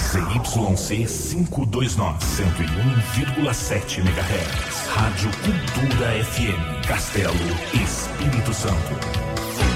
ZYC 529, 101,7 MHz. Rádio Cultura FM, Castelo, Espírito Santo.